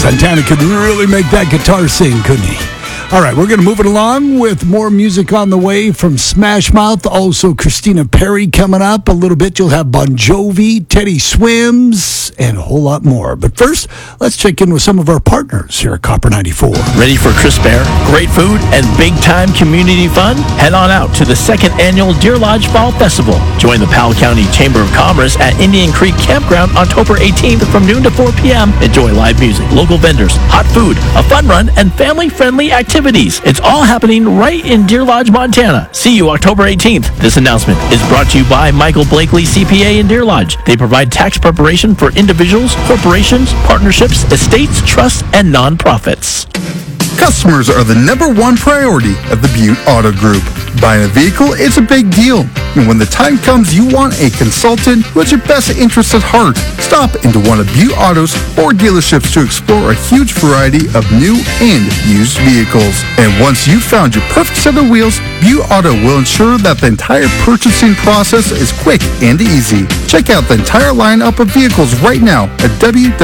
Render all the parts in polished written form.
Santana could really make that guitar sing, couldn't he? All right, we're going to move it along with more music on the way from Smash Mouth. Also, Christina Perri coming up. A little bit, you'll have Bon Jovi, Teddy Swims, and a whole lot more. But first, let's check in with some of our partners here at Copper 94. Ready for crisp air, great food, and big-time community fun? Head on out to the second annual Deer Lodge Fall Festival. Join the Powell County Chamber of Commerce at Indian Creek Campground October 18th from noon to 4 p.m. Enjoy live music, local vendors, hot food, a fun run, and family-friendly activities. It's all happening right in Deer Lodge, Montana. See you October 18th. This announcement is brought to you by Michael Blakely CPA in Deer Lodge. They provide tax preparation for individuals, corporations, partnerships, estates, trusts, and nonprofits. Customers are the number one priority of the Butte Auto Group. Buying a vehicle is a big deal, and when the time comes you want a consultant who has your best interests at heart, stop into one of Butte Auto's 4 dealerships to explore a huge variety of new and used vehicles. And once you've found your perfect set of wheels, Butte Auto will ensure that the entire purchasing process is quick and easy. Check out the entire lineup of vehicles right now at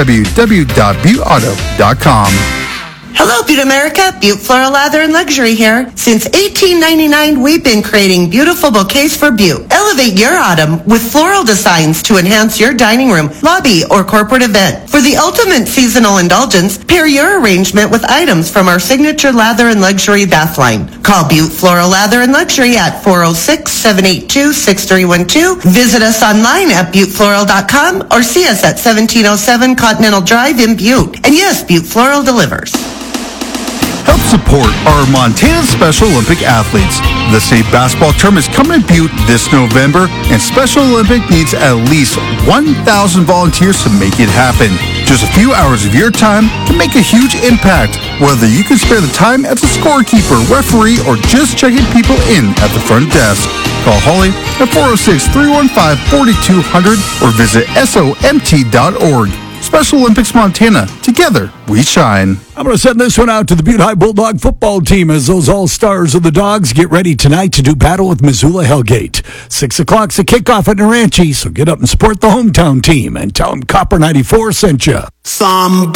www.butteauto.com. Hello, Butte America. Butte Floral Leather and Luxury here. Since 1899, we've been creating beautiful bouquets for Butte. Elevate your autumn with floral designs to enhance your dining room, lobby, or corporate event. For the ultimate seasonal indulgence, pair your arrangement with items from our signature Lather and Luxury bath line. Call Butte Floral Lather and Luxury at 406-782-6312. Visit us online at buttefloral.com or see us at 1707 Continental Drive in Butte. And yes, Butte Floral delivers. Help support our Montana Special Olympic athletes. The state basketball tournament is coming to Butte this November, and Special Olympic needs at least 1,000 volunteers to make it happen. Just a few hours of your time can make a huge impact, whether you can spare the time as a scorekeeper, referee, or just checking people in at the front desk. Call Holly at 406-315-4200 or visit SOMT.org. Special Olympics Montana. Together, we shine. I'm going to send this one out to the Butte High Bulldog football team as those all-stars of the Dogs get ready tonight to do battle with Missoula Hellgate. 6 o'clock's the kickoff at Naranche, so get up and support the hometown team and tell them Copper 94 sent you. Somebody